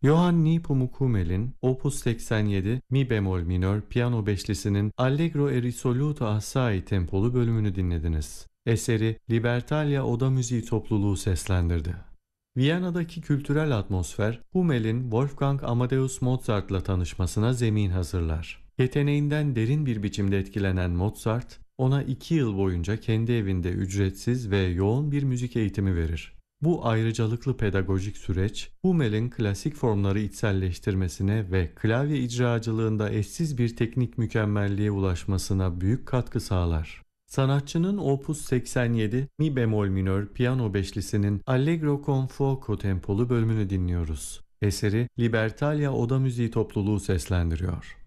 Johann Nepomuk Hummel'in Opus 87 Mi bemol minör piyano beşlisinin Allegro e risoluto assai tempolu bölümünü dinlediniz. Eseri Libertalia Oda Müziği topluluğu seslendirdi. Viyana'daki kültürel atmosfer, Hummel'in Wolfgang Amadeus Mozart'la tanışmasına zemin hazırlar. Yeteneğinden derin bir biçimde etkilenen Mozart, ona 2 yıl boyunca kendi evinde ücretsiz ve yoğun bir müzik eğitimi verir. Bu ayrıcalıklı pedagojik süreç, Hummel'in klasik formları içselleştirmesine ve klavye icracılığında eşsiz bir teknik mükemmelliğe ulaşmasına büyük katkı sağlar. Sanatçının Opus 87 Mi bemol minör piyano beşlisinin Allegro con fuoco tempolu bölümünü dinliyoruz. Eseri Libertalia Oda Müziği topluluğu seslendiriyor.